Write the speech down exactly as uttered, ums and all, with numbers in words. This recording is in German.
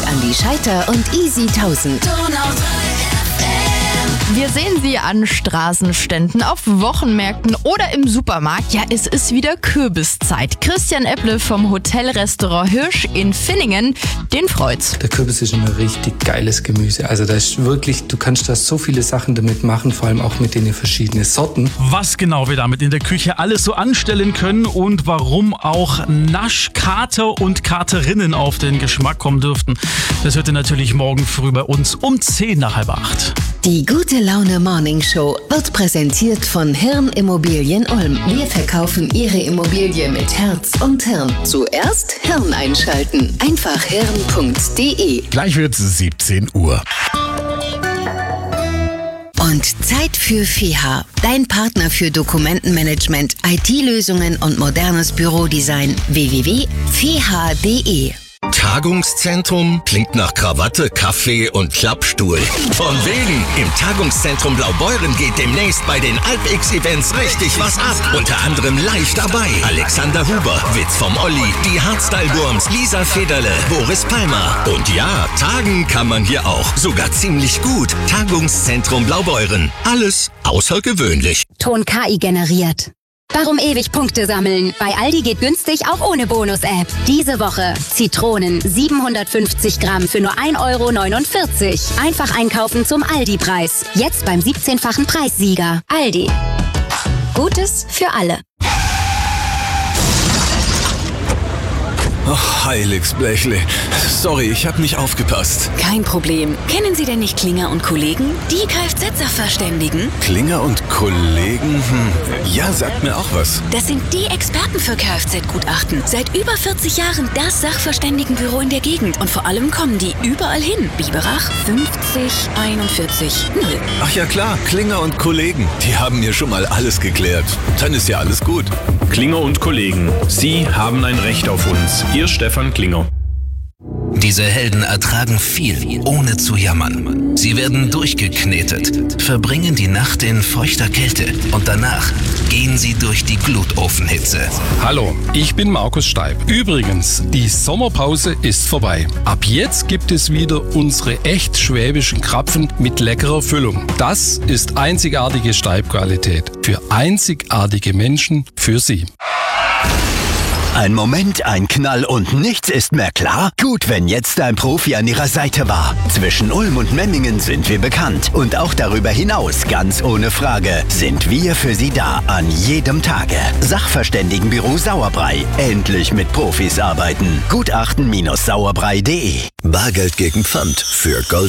Andi Scheiter und Easy tausend. Wir sehen sie an Straßenständen, auf Wochenmärkten oder im Supermarkt. Ja, es ist wieder Kürbiszeit. Christian Epple vom Hotelrestaurant Hirsch in Finningen, den freut's. Der Kürbis ist ein richtig geiles Gemüse. Also da ist wirklich, du kannst da so viele Sachen damit machen, vor allem auch mit den verschiedenen Sorten. Was genau wir damit in der Küche alles so anstellen können und warum auch Naschkater und Katerinnen auf den Geschmack kommen dürften, das hört ihr natürlich morgen früh bei uns um zehn nach halb acht. Die Gute Laune Morning Show wird präsentiert von Hirn Immobilien Ulm. Wir verkaufen Ihre Immobilie mit Herz und Hirn. Zuerst Hirn einschalten. Einfach hirn punkt de. Gleich wird's siebzehn Uhr. Und Zeit für F E H A, dein Partner für Dokumentenmanagement, I T-Lösungen und modernes Bürodesign. w w w punkt f e h a punkt de. Tagungszentrum klingt nach Krawatte, Kaffee und Klappstuhl. Von wegen, im Tagungszentrum Blaubeuren geht demnächst bei den Alp-X-Events richtig was ab. Unter anderem live dabei Alexander Huber, Witz vom Olli, die Hardstyle-Wurms, Lisa Federle, Boris Palmer. Und ja, tagen kann man hier auch. Sogar ziemlich gut. Tagungszentrum Blaubeuren. Alles außergewöhnlich. Ton K I generiert. Warum ewig Punkte sammeln? Bei Aldi geht günstig auch ohne Bonus-App. Diese Woche Zitronen siebenhundertfünfzig Gramm für nur ein Euro neunundvierzig. Einfach einkaufen zum Aldi-Preis. Jetzt beim siebzehnfachen Preissieger. Aldi. Gutes für alle. Ach, Heiligsblechle. Sorry, ich hab nicht aufgepasst. Kein Problem. Kennen Sie denn nicht Klinger und Kollegen? Die Kfz-Sachverständigen? Klinger und Kollegen? Hm. Ja, sagt mir auch was. Das sind die Experten für Kfz-Gutachten. Seit über vierzig Jahren das Sachverständigenbüro in der Gegend. Und vor allem kommen die überall hin. Biberach fünfzig einundvierzig null. Ach ja klar, Klinger und Kollegen. Die haben mir schon mal alles geklärt. Dann ist ja alles gut. Klinger und Kollegen, Sie haben ein Recht auf uns. Ihr Stefan Klinger. Diese Helden ertragen viel, ohne zu jammern. Sie werden durchgeknetet, verbringen die Nacht in feuchter Kälte und danach gehen sie durch die Glutofenhitze. Hallo, ich bin Markus Steib. Übrigens, die Sommerpause ist vorbei. Ab jetzt gibt es wieder unsere echt schwäbischen Krapfen mit leckerer Füllung. Das ist einzigartige Steib-Qualität. Für einzigartige Menschen, für Sie. Ein Moment, ein Knall und nichts ist mehr klar? Gut, wenn jetzt ein Profi an Ihrer Seite war. Zwischen Ulm und Memmingen sind wir bekannt. Und auch darüber hinaus, ganz ohne Frage, sind wir für Sie da an jedem Tage. Sachverständigenbüro Sauerbrei. Endlich mit Profis arbeiten. Gutachten Sauerbrei punkt de. Bargeld gegen Pfand für Gold.